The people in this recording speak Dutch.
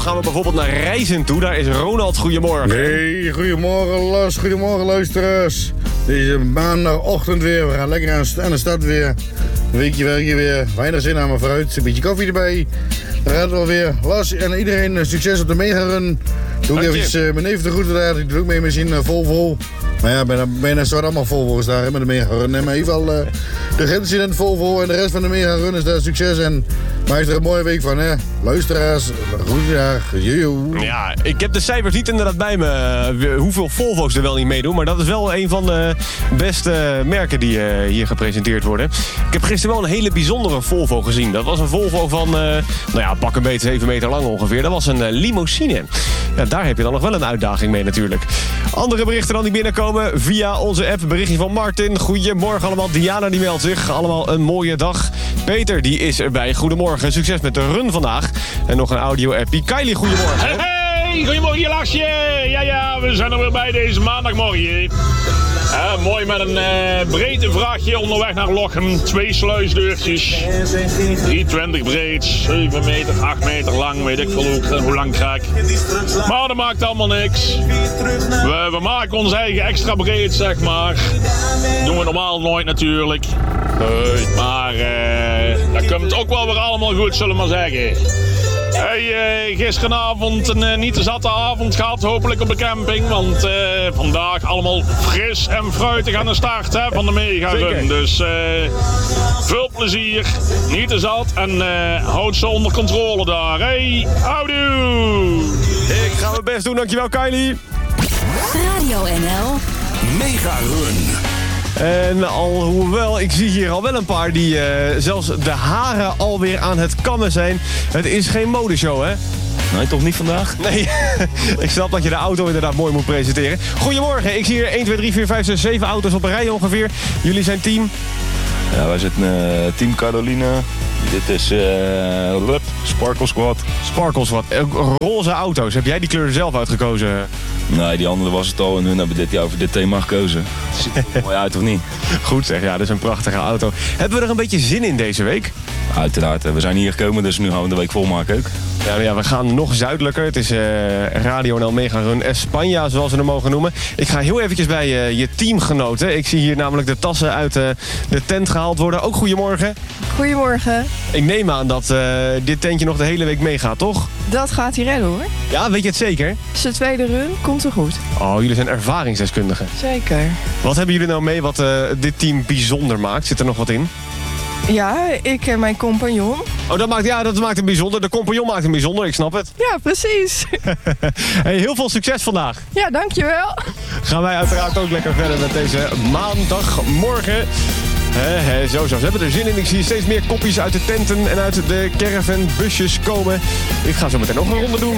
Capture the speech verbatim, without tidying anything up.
gaan we bijvoorbeeld naar Reizen toe. Daar is Ronald. Goedemorgen. Hey, goedemorgen Las, goedemorgen luisteraars. Deze maandagochtend weer, we gaan lekker aan, aan de stad weer. Een weekje werken weer, weinig zin aan mijn fruit, een beetje koffie erbij. Dan gaat het wel weer. Las en iedereen succes op de megarun. Doe ik even uh, mijn neef de groeten daar, die doet ook mee met zijn uh, Volvo. Maar ja, bijna, bijna zo allemaal Volvo's daar hè, met de megarun. Maar in ieder geval uh, de Gentse en de Volvo en de rest van de megarun is daar succes. En maak er een mooie week van hè. Luisteraars, goeiedag, jojo. Ja, ik heb de cijfers niet inderdaad bij me, hoeveel Volvo's er wel niet meedoen. Maar dat is wel een van de beste merken die uh, hier gepresenteerd worden. Ik heb gisteren wel een hele bijzondere Volvo gezien. Dat was een Volvo van, uh, nou ja, pak een beetje zeven meter lang ongeveer. Dat was een uh, limousine. Ja, daar heb je dan nog wel een uitdaging mee natuurlijk. Andere berichten dan die binnenkomen via onze app. Berichtje van Martin. Goedemorgen allemaal. Diana die meldt zich. Allemaal een mooie dag. Peter die is erbij. Goedemorgen. Succes met de run vandaag. En nog een audio-appie. Kylie, goedemorgen. Hey, hey, goedemorgen Lasje. Ja, ja, we zijn er weer bij deze maandagmorgen. Uh, mooi met een uh, breed vrachtje onderweg naar Lochem. Twee sluisdeurtjes. driehonderdtwintig breed. zeven meter, acht meter lang. Weet ik veel hoe, hoe lang krijg. Maar dat maakt allemaal niks. We, we maken ons eigen extra breed, zeg maar. Doen we normaal nooit natuurlijk. Nee. Maar uh, dat komt ook wel weer allemaal goed, zullen we maar zeggen. Hey, uh, gisteravond een uh, niet te zatte avond gehad, hopelijk op de camping. Want uh, vandaag allemaal fris en fruitig aan de start hè, van de mega-run. Dus uh, veel plezier, niet te zat en uh, houd ze onder controle daar. Hey, houdoe! Ik ga mijn best doen, dankjewel Kylie. Radio N L Mega-run. En alhoewel, ik zie hier al wel een paar die uh, zelfs de haren alweer aan het kammen zijn. Het is geen modeshow, hè? Nee, toch niet vandaag? Nee, ik snap dat je de auto inderdaad mooi moet presenteren. Goedemorgen, ik zie hier één, twee, drie, vier, vijf, zes, zeven auto's op een rij ongeveer. Jullie zijn team? Ja, wij zitten uh, Team Caroline. Dit is uh, Rup, Sparkle Squad. Sparkle Squad, roze auto's. Heb jij die kleur zelf uitgekozen? Nee, die andere was het al en hun hebben dit jaar voor dit thema gekozen. Ziet er mooi uit of niet? Goed zeg, ja, dat is een prachtige auto. Hebben we er een beetje zin in deze week? Uiteraard, we zijn hier gekomen, dus nu gaan we de week volmaken ook. Ja, ja, we gaan nog zuidelijker. Het is uh, Radio N L Mega Run España, zoals we hem mogen noemen. Ik ga heel eventjes bij uh, je teamgenoten. Ik zie hier namelijk de tassen uit uh, de tent gehaald worden. Ook goedemorgen. Goedemorgen. Ik neem aan dat uh, dit tentje nog de hele week meegaat, toch? Dat gaat hij redden, hoor. Ja, weet je het zeker? Zijn tweede run komt er goed. Oh, jullie zijn ervaringsdeskundigen. Zeker. Wat hebben jullie nou mee wat uh, dit team bijzonder maakt? Zit er nog wat in? Ja, ik en mijn compagnon. Oh, dat maakt, ja, dat maakt hem bijzonder. De compagnon maakt hem bijzonder, ik snap het. Ja, precies. Hey, heel veel succes vandaag. Ja, dankjewel. Gaan wij uiteraard ook lekker verder met deze maandagmorgen. He, he, zo, zo. Ze hebben er zin in. Ik zie steeds meer kopjes uit de tenten en uit de caravanbusjes komen. Ik ga zo meteen nog een ronde doen.